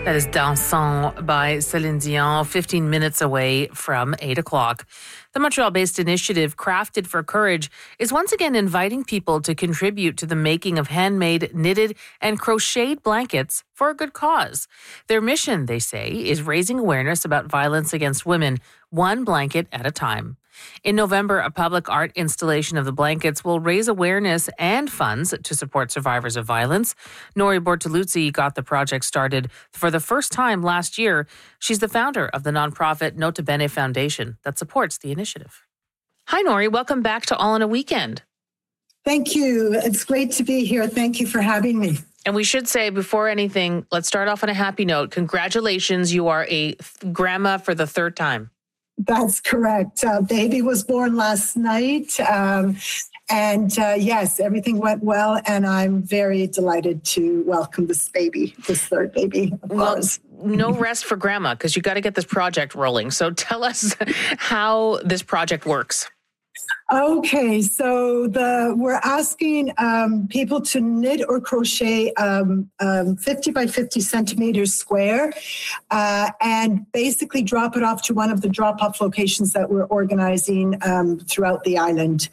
That is Dansant by Celine Dion, 15 minutes away from 8 o'clock. The Montreal-based initiative Crafted for Courage is once again inviting people to contribute to the making of handmade, knitted, and crocheted blankets for a good cause. Their mission, they say, is raising awareness about violence against women, one blanket at a time. In November, a public art installation of the blankets will raise awareness and funds to support survivors of violence. Nori Bortoluzzi got the project started for the first time last year. She's the founder of the nonprofit Nota Bene Foundation that supports the initiative. Hi, Nori. Welcome back to All in a Weekend. Thank you. It's great to be here. Thank you for having me. And we should say, before anything, let's start off on a happy note. Congratulations. You are a grandma for the third time. That's correct. Baby was born last night. Yes, everything went well. And I'm very delighted to welcome this third baby of ours. No rest for grandma, because you got to get this project rolling. So tell us how this project works. Okay, so we're asking people to knit or crochet 50 by 50 centimeters square and basically drop it off to one of the drop-off locations that we're organizing throughout the island.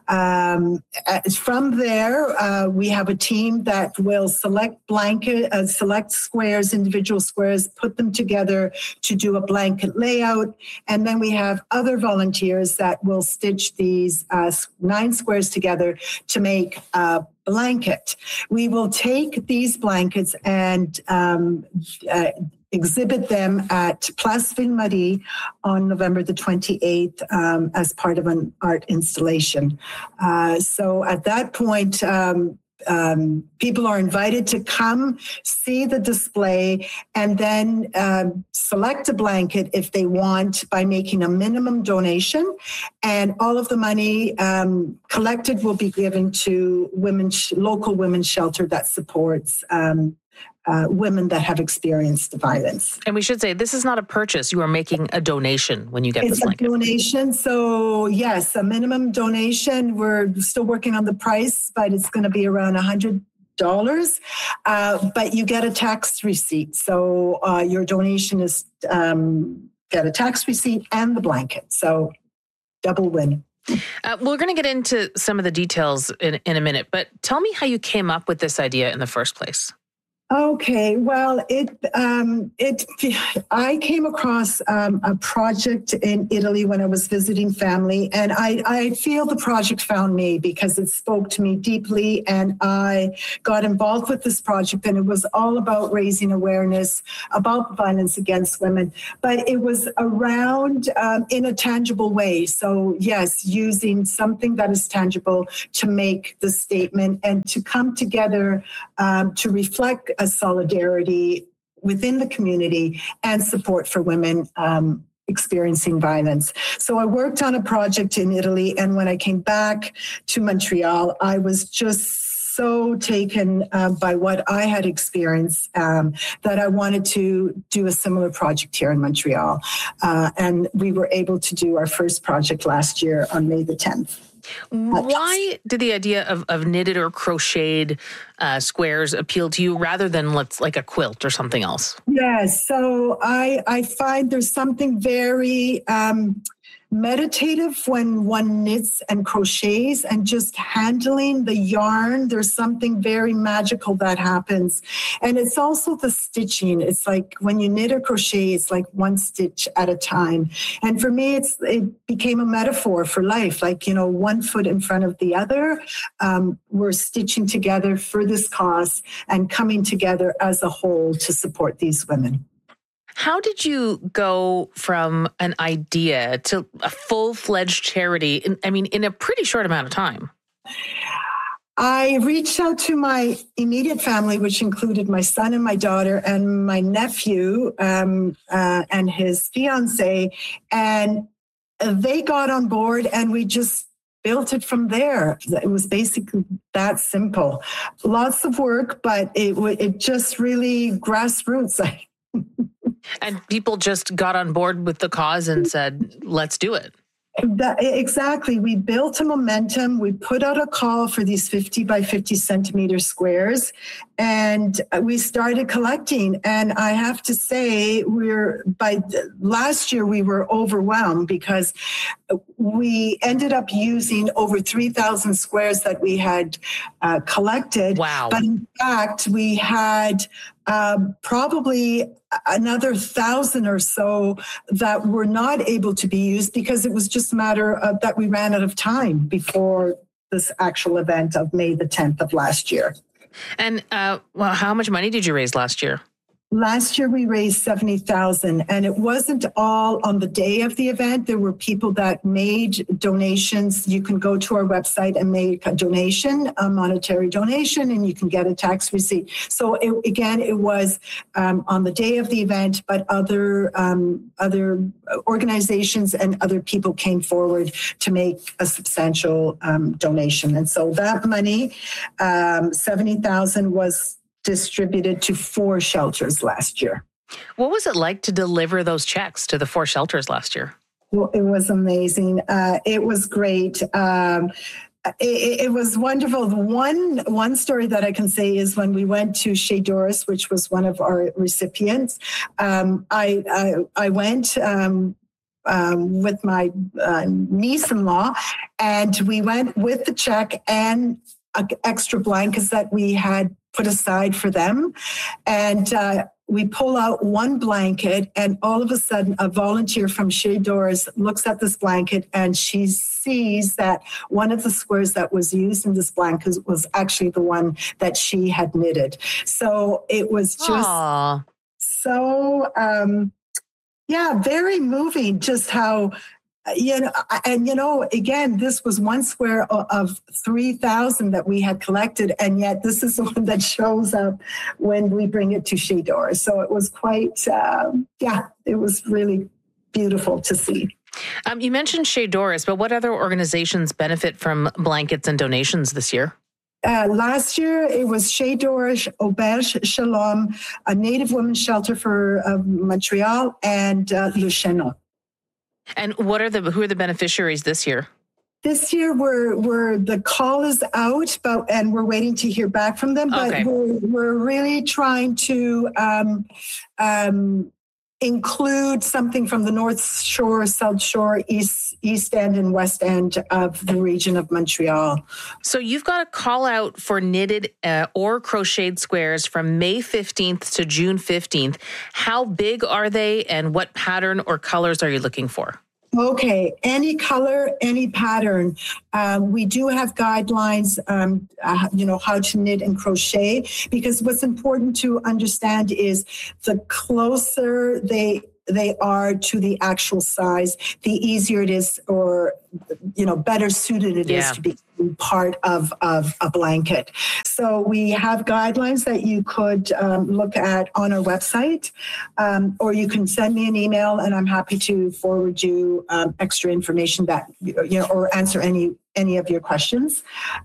From there, we have a team that will select squares, individual squares, put them together to do a blanket layout, and then we have other volunteers that will stitch these 9 squares together to make a blanket. We will take these blankets and exhibit them at Place Ville-Marie on November the 28th as part of an art installation. So at that point, people are invited to come see the display and then select a blanket if they want by making a minimum donation. And all of the money collected will be given to local women's shelter that supports women that have experienced violence. And we should say, this is not a purchase. You are making a donation when you get this blanket. It's a donation. So yes, a minimum donation. We're still working on the price, but it's going to be around $100. But you get a tax receipt. So your donation is get a tax receipt and the blanket. So double win. We're going to get into some of the details in a minute, but tell me how you came up with this idea in the first place. Okay, well, I came across a project in Italy when I was visiting family, and I feel the project found me because it spoke to me deeply, and I got involved with this project, and it was all about raising awareness about violence against women, but it was around in a tangible way. So yes, using something that is tangible to make the statement and to come together to reflect a solidarity within the community and support for women experiencing violence. So I worked on a project in Italy, and when I came back to Montreal, I was just so taken by what I had experienced that I wanted to do a similar project here in Montreal. And we were able to do our first project last year on May the 10th. Why did the idea of knitted or crocheted squares appeal to you rather than like a quilt or something else? Yes, so I find there's something very meditative when one knits and crochets and just handling the yarn. There's something very magical that happens. And it's also the stitching. It's like when you knit or crochet, it's like one stitch at a time. And for me, it became a metaphor for life, like, one foot in front of the other. We're stitching together for this cause and coming together as a whole to support these women. How did you go from an idea to a full-fledged charity in a pretty short amount of time? I reached out to my immediate family, which included my son and my daughter and my nephew and his fiance, and they got on board, and we just built it from there. It was basically that simple. Lots of work, but it just really grassroots. And people just got on board with the cause and said, let's do it. Exactly. We built a momentum. We put out a call for these 50 by 50 centimeter squares. and we started collecting. And I have to say, last year we were overwhelmed because we ended up using over 3,000 squares that we had collected. Wow. But in fact, we had probably another 1,000 or so that were not able to be used because it was just a matter of that we ran out of time before this actual event of May the 10th of last year. And how much money did you raise last year? Last year, we raised 70,000, and it wasn't all on the day of the event. There were people that made donations. You can go to our website and make a donation, a monetary donation, and you can get a tax receipt. So it was on the day of the event, but other organizations and other people came forward to make a substantial donation. And so that money, 70,000, was distributed to 4 shelters last year. What was it like to deliver those checks to the 4 shelters last year? Well, it was amazing. It was great. It was wonderful. One story that I can say is when we went to Chez Doris, which was one of our recipients. I went with my niece-in-law, and we went with the check and extra blankets that we had put aside for them. And we pull out one blanket, and all of a sudden a volunteer from Chez Doris looks at this blanket, and she sees that one of the squares that was used in this blanket was actually the one that she had knitted. So it was just so, very moving, just how, again, this was one square of 3,000 that we had collected, and yet this is the one that shows up when we bring it to Chez Doris. So it was quite, it was really beautiful to see. You mentioned Chez Doris, but what other organizations benefit from blankets and donations this year? Last year, it was Chez Doris, Auberge Shalom, a Native Women's Shelter for Montreal, and Le Chenon. And who are the beneficiaries this year? This year, we're the call is out, and we're waiting to hear back from them. But okay. we're really trying to include something from the North Shore, South Shore, East End, and West End of the region of Montreal. So you've got a call out for knitted or crocheted squares from May 15th to June 15th. How big are they, and what pattern or colors are you looking for? Okay, any color, any pattern. We do have guidelines, how to knit and crochet, because what's important to understand is the closer they are to the actual size, the easier it is, or, better suited it is to be part of a blanket. So we have guidelines that you could look at on our website, or you can send me an email, and I'm happy to forward you extra information that, or answer any of your questions.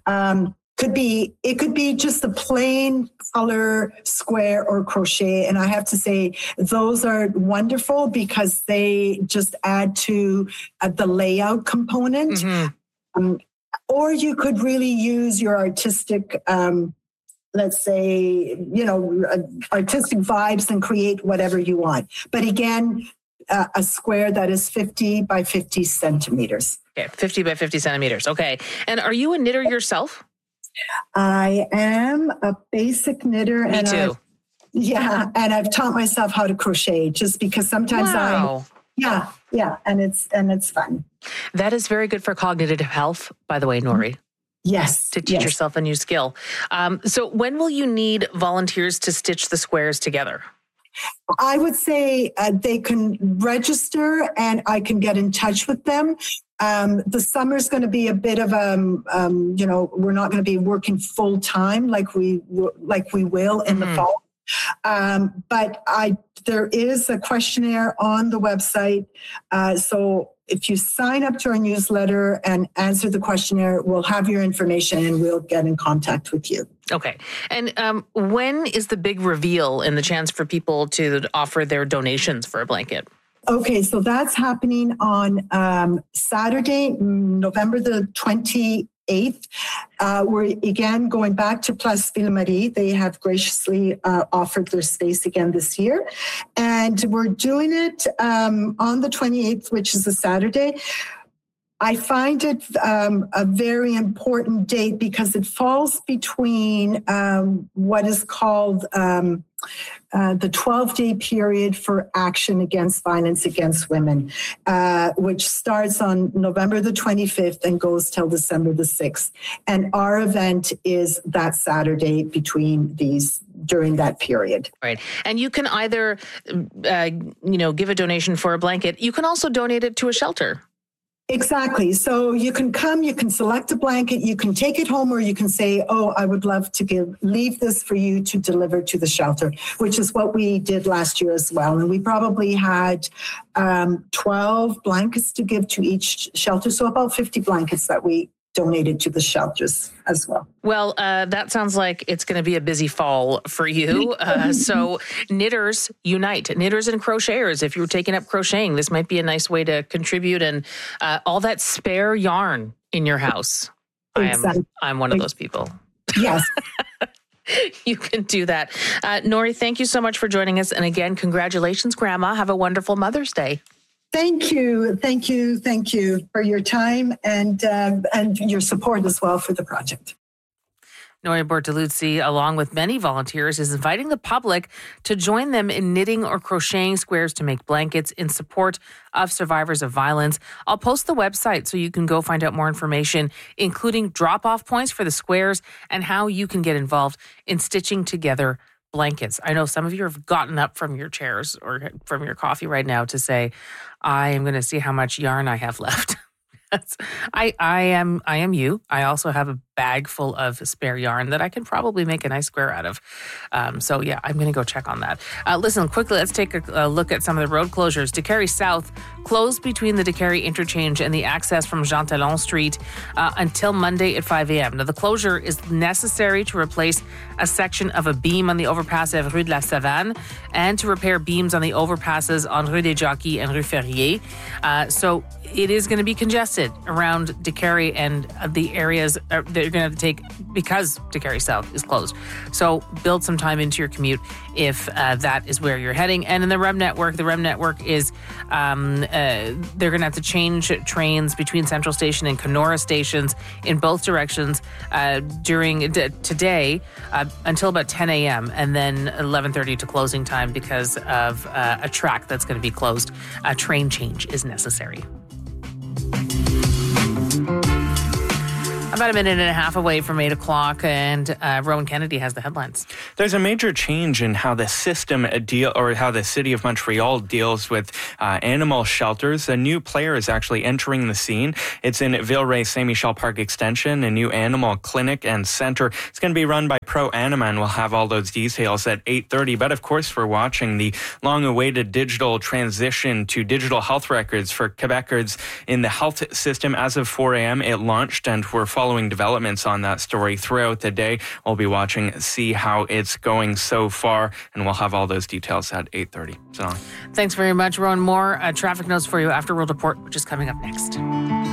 It could be just a plain color square or crochet. And I have to say, those are wonderful because they just add to the layout component. Mm-hmm. Or you could really use your artistic, let's say, artistic vibes and create whatever you want. But again, a square that is 50 by 50 centimeters. Okay, 50 by 50 centimeters. Okay. And are you a knitter yourself? I am a basic knitter. Me too. And I've taught myself how to crochet just because sometimes and it's fun. That is very good for cognitive health, by the way, Nori. Yes. To teach yourself a new skill. So when will you need volunteers to stitch the squares together? I would say they can register and I can get in touch with them. The summer's going to be a bit of we're not going to be working full time like we will in the fall. But there is a questionnaire on the website. So if you sign up to our newsletter and answer the questionnaire, we'll have your information and we'll get in contact with you. Okay. And when is the big reveal and the chance for people to offer their donations for a blanket? Okay, so that's happening on Saturday, November the 28th 8th. We're again going back to Place Ville-Marie. They have graciously offered their space again this year. And we're doing it on the 28th, which is a Saturday. I find it a very important date because it falls between what is called the 12-day period for action against violence against women, which starts on November the 25th and goes till December the 6th. And our event is that Saturday during that period. Right. And you can either, give a donation for a blanket. You can also donate it to a shelter. Exactly. So you can come, you can select a blanket, you can take it home, or you can say, I would love to leave this for you to deliver to the shelter, which is what we did last year as well. And we probably had 12 blankets to give to each shelter. So about 50 blankets that we donated to the shelters as well. Well, that sounds like it's going to be a busy fall for you. So Knitters Unite, knitters and crocheters. If you're taking up crocheting, this might be a nice way to contribute. And all that spare yarn in your house. Exactly. I'm one of those people. Yes. You can do that. Nori, thank you so much for joining us. And again, congratulations, Grandma. Have a wonderful Mother's Day. Thank you for your time and your support as well for the project. Nori Bortoluzzi, along with many volunteers, is inviting the public to join them in knitting or crocheting squares to make blankets in support of survivors of violence. I'll post the website so you can go find out more information, including drop-off points for the squares and how you can get involved in stitching together blankets. I know some of you have gotten up from your chairs or from your coffee right now to say, I am going to see how much yarn I have left. I am you. I also have a bag full of spare yarn that I can probably make a nice square out of. So yeah, I'm going to go check on that. Listen, quickly, let's take a look at some of the road closures. Décarie South closed between the Décarie interchange and the access from Jean Talon Street until Monday at 5 a.m. Now, the closure is necessary to replace a section of a beam on the overpass of Rue de la Savane and to repair beams on the overpasses on Rue des Jockeys and Rue Ferrier. So it is going to be congested around Décarie and the areas that you're going to have to take because Décarie South is closed. So build some time into your commute if that is where you're heading. And in the REM network is they're going to have to change trains between Central Station and Kenora stations in both directions during today until about 10 a.m. and then 11:30 to closing time because of a track that's going to be closed. A train change is necessary. About a minute and a half away from 8 o'clock, and Rowan Kennedy has the headlines. There's a major change in how the system how the city of Montreal deals with animal shelters. A new player is actually entering the scene. It's in Villeray Saint-Michel Park Extension, a new animal clinic and center. It's going to be run by Pro Anima, and we'll have all those details at 8:30. But of course, we're watching the long-awaited digital transition to digital health records for Quebecers in the health system. As of 4 a.m., it launched, and we're following developments on that story throughout the day. We'll be watching, see how it's going so far, and we'll have all those details at 8:30. So, thanks very much, Rowan. More traffic notes for you after World Report, which is coming up next.